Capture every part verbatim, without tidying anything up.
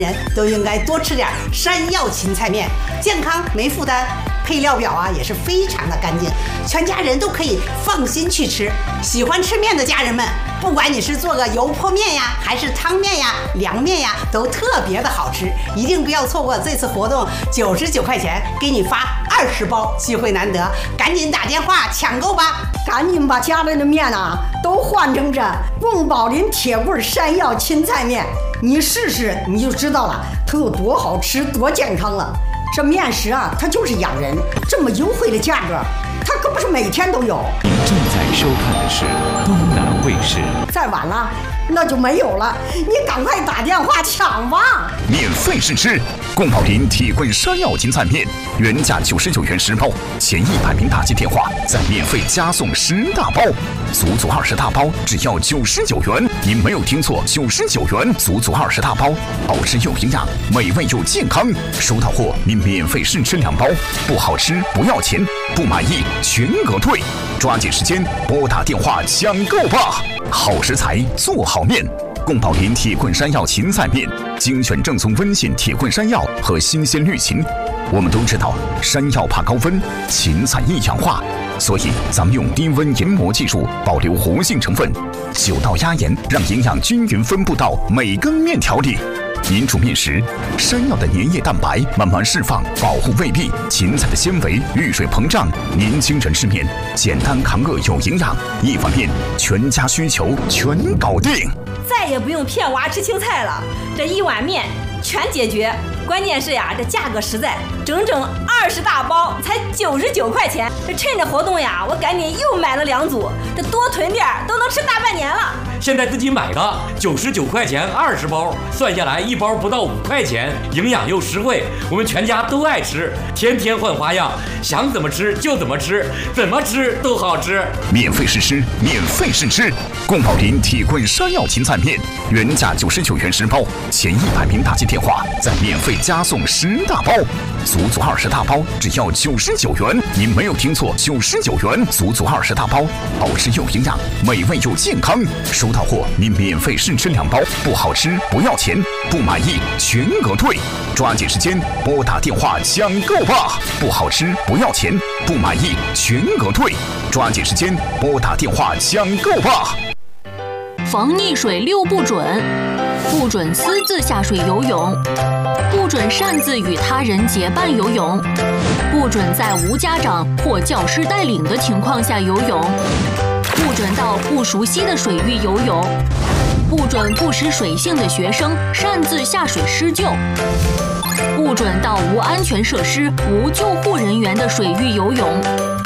人都应该多吃点山药芹菜面，健康没负担，配料表啊也是非常的干净，全家人都可以放心去吃。喜欢吃面的家人们，不管你是做个油泼面呀，还是汤面呀、凉面呀，都特别的好吃，一定不要错过这次活动，九十九块钱给你发二十包，机会难得，赶紧打电话抢购吧！ 赶紧把家里的面啊都换成这宫保林铁棍山药芹菜面，你试试你就知道了，它有多好吃，多健康了。这面食啊，它就是养人，这么优惠的价格，它可不是每天都有。 您正在收看的是东南卫视。 再晚了，那就没有了，你赶快打电话抢吧！ 免费试吃宫保林铁棍山药芹菜面，原价九十九元十包，前一百名打进电话再免费加送十大包，足足二十大包只要九十九元。您没有听错，九十九元，足足二十大包，好吃又营养，美味又健康。收到货您免费试吃两包，不好吃不要钱，不满意全额退。抓紧时间拨打电话抢购吧！好食材做好面，宫保林铁棍山药芹菜面，精选正宗温县铁棍山药和新鲜绿芹。我们都知道山药怕高温，芹菜易氧化，所以咱们用低温研磨技术保留活性成分，久到压延，让营养均匀分布到每根面条里。您煮面时，山药的粘液蛋白慢慢释放，保护胃壁；芹菜的纤维遇水膨胀。年轻人吃面，简单抗饿有营养，一碗面全家需求全搞定。 再也不用骗娃吃青菜了，这一碗面全解决。关键是呀，这价格实在，整整二十大包才九十九块钱。这趁着活动呀，我赶紧又买了两组，这多囤点都能吃大半年了。 现在自己买的九十九块钱二十包，算下来一包不到五块钱，营养又实惠，我们全家都爱吃，天天换花样，想怎么吃就怎么吃，怎么吃都好吃。 免费试吃，免费试吃，宫保林铁棍山药芹菜面，原价九十九元十包，前一百名打进电话再免费加送十大包，足足二十大包只要九十九元。您没有听错，九十九元，足足二十大包，好吃又营养，美味又健康。收到货您免费试吃两包，不好吃不要钱，不满意全额退。抓紧时间拨打电话抢购吧！不好吃不要钱，不满意全额退。抓紧时间拨打电话抢购吧！ 防溺水六不准：不准私自下水游泳，不准擅自与他人结伴游泳，不准在无家长或教师带领的情况下游泳，不准到不熟悉的水域游泳，不准不识水性的学生擅自下水施救，不准到无安全设施、无救护人员的水域游泳。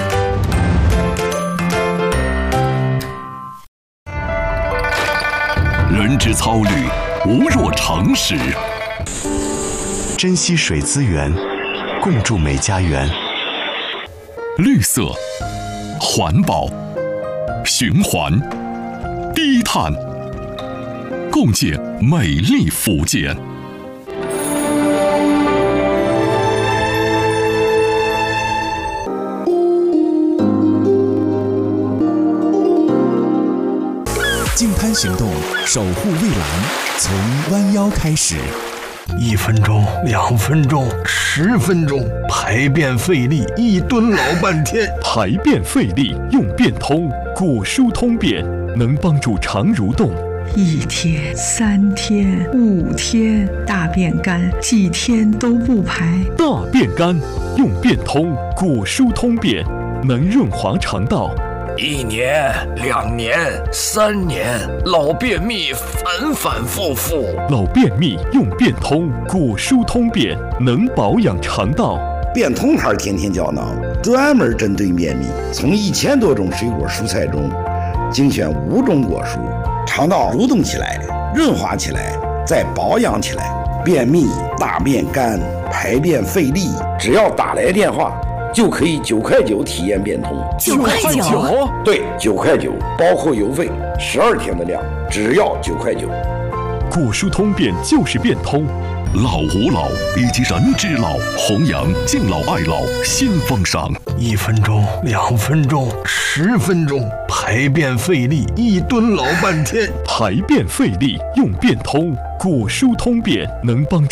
人之操虑，无若常识。 珍惜水资源，共筑美家园。 绿色、环保、循环、低碳，共建美丽福建。 净滩行动，守护蔚蓝，从弯腰开始。 一分钟，两分钟，十分钟，排便费力，一蹲老半天。 排便费力用便通，果蔬通便能帮助肠蠕动。 一天、三天、五天，大便干，几天都不排。 大便干用便通，果蔬通便能润滑肠道。 一年、两年、三年，老便秘反反复复。 老便秘用便通，果蔬通便能保养肠道。 便通牌天天胶囊专门针对便秘，从一千多种水果蔬菜中精选五种果蔬，肠道蠕动起来，润滑起来，再保养起来。便秘、大便干、排便费力，只要打来电话就可以九块九体验便通。 九块九？ 对，九块九，包括邮费，十二天的量，只要九块九。 果蔬通便就是便通。 老吾老以及人之老，弘扬敬老爱老新风尚。 一分钟，两分钟，十分钟，排便费力，一蹲老半天。 排便费力用便通，果蔬通便能帮助